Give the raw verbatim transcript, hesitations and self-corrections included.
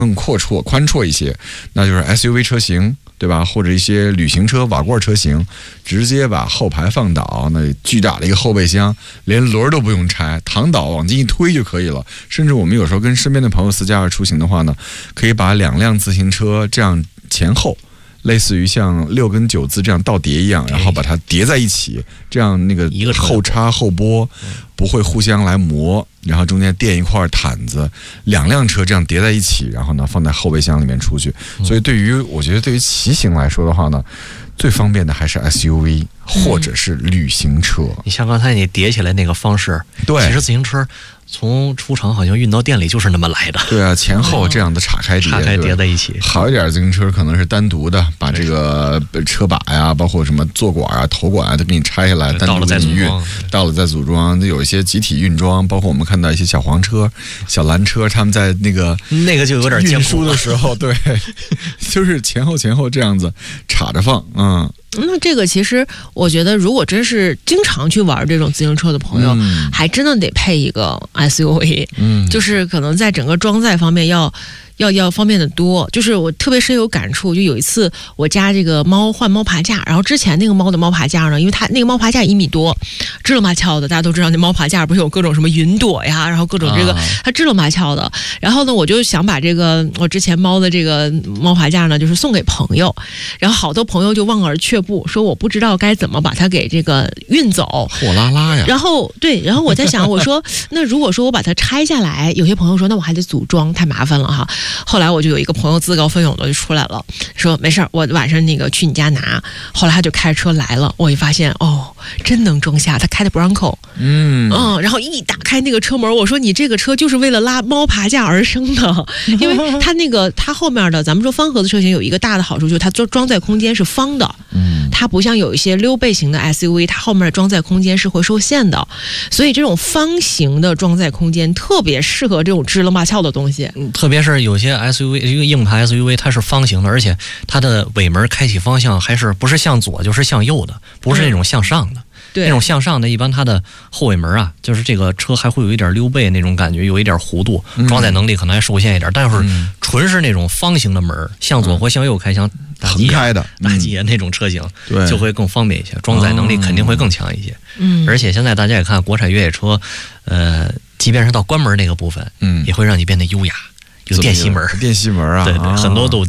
更阔绰、宽绰一些，那就是 S U V 车型，对吧？或者一些旅行车、瓦罐车型，直接把后排放倒，那巨大的一个后备箱，连轮都不用拆，躺倒往进一推就可以了。甚至我们有时候跟身边的朋友私家出行的话呢，可以把两辆自行车这样前后，类似于像六跟九字这样倒叠一样，然后把它叠在一起，这样那个后插后拨不会互相来磨，然后中间垫一块毯子，两辆车这样叠在一起，然后呢放在后备箱里面出去。所以对于我觉得对于骑行来说的话呢，最方便的还是 S U V 或者是旅行车。 嗯、你像刚才你叠起来那个方式， 对， 其实自行车从出厂好像运到店里就是那么来的。 对啊，前后这样的岔开叠， 岔开叠在一起。 好一点的自行车可能是单独的，把这个车把呀，包括什么坐管啊、头管啊，都给你拆下来，单独给你运，到了再组装。有一些集体运装，包括我们看到一些小黄车、小蓝车，他们在那个那个就有点运输的时候，对，就是前后前后这样子插着放，嗯。 那这个其实我觉得，如果真是经常去玩这种自行车的朋友，嗯、还真的得配一个 S U V， 嗯，就是可能在整个装载方面要。要要方便的多，就是我特别深有感触。就有一次我家这个猫换猫爬架，然后之前那个猫的猫爬架呢，因为它那个猫爬架一米多，支棱麻翘的，大家都知道那猫爬架不是有各种什么云朵呀，然后各种这个、啊、它支棱麻翘的。然后呢，我就想把这个我之前猫的这个猫爬架呢，就是送给朋友，然后好多朋友就望而却步，说我不知道该怎么把它给这个运走， 火辣辣呀。 然后对，然后我在想，我说那如果说我把它拆下来，有些朋友说那我还得组装，太麻烦了哈。后来我就有一个朋友自告奋勇的就出来了，说没事儿，我晚上那个去你家拿。后来他就开车来了，我一发现哦，真能装下，他开的不让扣，嗯嗯，然后一打开那个车门，我说你这个车就是为了拉猫爬架而生的，因为它那个它后面的咱们说方盒子车型有一个大的好处，就是它装装载空间是方的，嗯，它不像有一些溜背型的 S U V， 它后面的装载空间是会受限的，所以这种方形的装载空间特别适合这种支棱麻翘的东西， 嗯，特别是有些 S U V， 一个硬派 S U V 它是方形的，而且它的尾门开启方向还是不是向左就是向右的，不是那种向上的。嗯， 对， 那种向上的，一般它的后尾门啊，就是这个车还会有一点溜背那种感觉，有一点弧度，装载能力可能还受限一点。嗯、但是纯是那种方形的门，向左或向右开，像大吉开的大吉那种车型， 对， 就会更方便一些，装载能力肯定会更强一些。嗯，而且现在大家也看国产越野车，呃，即便是到关门那个部分，嗯，也会让你变得优雅。有电吸门， 电吸门啊， 对对，很多都有电。